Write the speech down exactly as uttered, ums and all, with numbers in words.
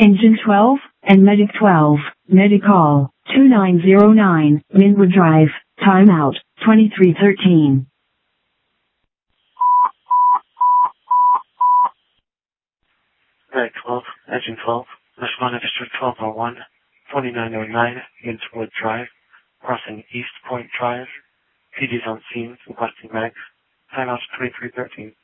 Engine twelve, and Medic twelve, Medicall, two nine zero nine, Minwood Drive, timeout, twenty-three thirteen. Medic twelve, Engine twelve, respond to District twelve oh one, twenty-nine oh nine, Minwood Drive, crossing East Point Drive, P D's on scene, requesting medics, timeout twenty-three thirteen.